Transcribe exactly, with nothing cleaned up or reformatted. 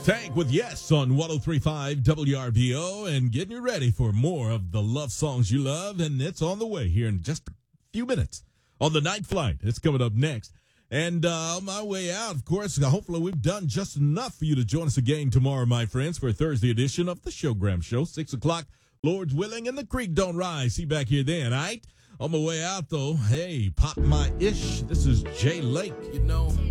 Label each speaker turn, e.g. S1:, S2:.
S1: Tank with Yes on one oh three point five W R V O and getting you ready for more of the love songs you love. And it's on the way here in just a few minutes on the Night Flight. It's coming up next. And uh, on my way out, of course, hopefully we've done just enough for you to join us again tomorrow, my friends, for a Thursday edition of the Showgram Show, six o'clock, Lord's willing, and the creek don't rise. See you back here then, all right? On my way out, though, hey, pop my ish. This is Jay Lake.
S2: You know.